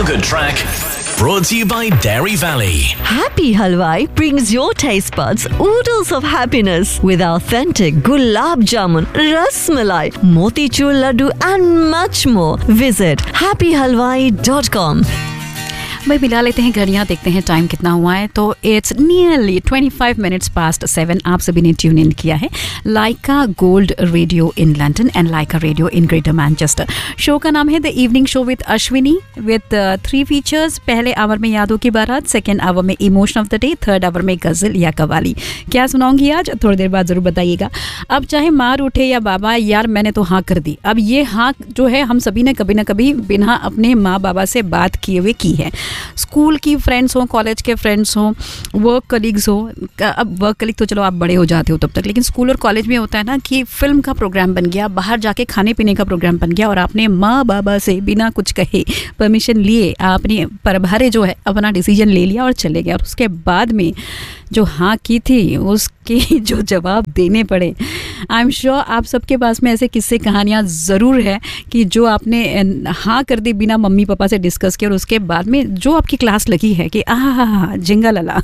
feel-good track brought to you by Dairy Valley. Happy Halwai brings your taste buds oodles of happiness with authentic gulab jamun, ras malai, motichur laddu and much more. Visit happyhalwai.com. भाई मिला लेते हैं घड़ियाँ, देखते हैं time कितना हुआ है। तो इट्स नियरली 25 minutes past 7। आप सभी ने ट्यून इन किया है लाइका gold radio in London and Lyca radio in greater Manchester. Show का नाम है the evening show with Ashwini with 3 features. पहले आवर में यादों की बारात, सेकेंड आवर में emotion of the day, third our में गज़ल या कवाली। क्या सुनाऊंगी आज, थोड़ी देर बाद ज़रूर बताइएगा। अब चाहे मार उठे या बाबा, यार मैंने तो हाँ कर दी। अब ये हाँ जो है हम सभी ने कभी ना कभी बिना अपने माँ बाबा से बात किए हुए की है। स्कूल की फ्रेंड्स हों, कॉलेज के फ्रेंड्स हों, वर्क कलीग्स हो। अब वर्क कलीग तो चलो आप बड़े हो जाते हो तब तक, लेकिन स्कूल और कॉलेज में होता है ना कि फिल्म का प्रोग्राम बन गया, बाहर जाके खाने पीने का प्रोग्राम बन गया और आपने माँ बाबा से बिना कुछ कहे परमिशन लिए आपने परभारे जो है अपना डिसीजन ले लिया और चले गए। और उसके बाद में जो हाँ की थी उसके जो जवाब देने पड़े, आई एम श्योर आप सबके पास में ऐसे किस्से कहानियाँ ज़रूर है कि जो आपने हाँ कर दी बिना मम्मी पापा से डिस्कस किया और उसके बाद में जो आपकी क्लास लगी है कि आहा जिंगा लला।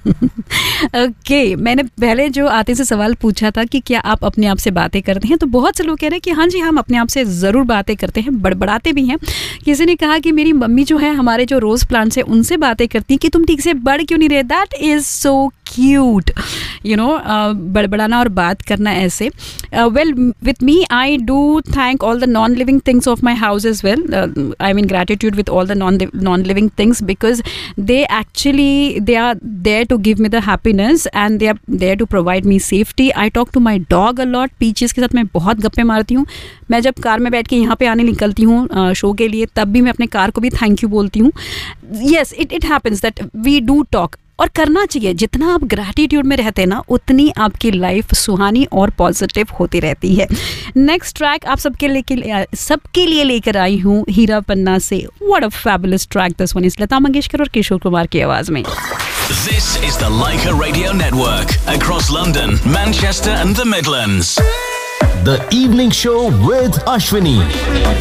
ओके, मैंने पहले जो आते से सवाल पूछा था कि क्या आप अपने आप से बातें करते हैं, तो बहुत से लोग कह रहे हैं कि हाँ जी हम अपने आप से ज़रूर बातें करते हैं, बड़बड़ाते भी हैं। किसी ने कहा कि मेरी मम्मी जो है हमारे जो रोज़ प्लांट्स हैं उनसे बातें करती हैं कि तुम ठीक से बढ़ क्यों नहीं रहे। That is so cute, you know, बड़बड़ाना और बात करना ऐसे। Well with me I do thank all the non living things of my house as well. I mean gratitude with all the non living things because they are there to give me the happiness and they are there to provide me safety. I talk to my dog a lot. Peaches के साथ मैं बहुत गप्पे मारती हूँ। मैं जब car में बैठ के यहाँ पे आने निकलती हूँ शो के लिए, तब भी मैं अपने कार को भी थैंक यू बोलती हूँ। Yes, it happens that we do talk. और करना चाहिए। जितना आप ग्रैटिट्यूड में रहते हैं ना, उतनी आपकी लाइफ सुहानी और पॉजिटिव होती रहती है। नेक्स्ट ट्रैक आप सबके लिए लेकर आई हूँ हीरा पन्ना से। What a fabulous track this one is, Lata Mangeshkar और किशोर कुमार की आवाज में। This is the Laika Radio Network across London, Manchester and the Midlands. The Evening Show with Ashwini.